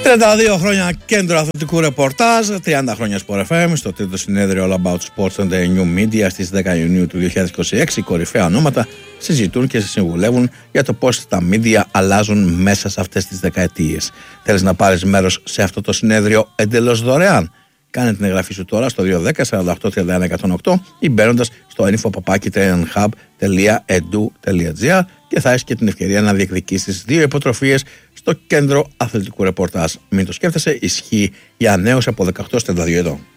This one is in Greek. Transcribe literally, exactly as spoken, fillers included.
τριάντα δύο χρόνια κέντρο αθλητικού ρεπορτάζ, τριάντα χρόνια Sport εφ εμ, στο τρίτο συνέδριο All About Sports and the New Media στις δέκα Ιουνίου του δύο χιλιάδες είκοσι έξι. Κορυφαία ονόματα συζητούν και συμβουλεύουν για το πώς τα media αλλάζουν μέσα σε αυτές τις δεκαετίες. Θέλεις να πάρεις μέρος σε αυτό το συνέδριο εντελώς δωρεάν? Κάνε την εγγραφή σου τώρα στο δύο δέκα σαράντα οκτώ τριάντα ένα εκατόν οκτώ ή μπαίνοντας στο info παπάκι training hub τελεία edu τελεία gr και θα έχεις και την ευκαιρία να διεκδικήσεις δύο υποτροφίες στο κέντρο αθλητικού ρεπορτάζ. Μην το σκέφτεσαι, ισχύει για νέους από δεκαοκτώ έως τριάντα δύο ετών.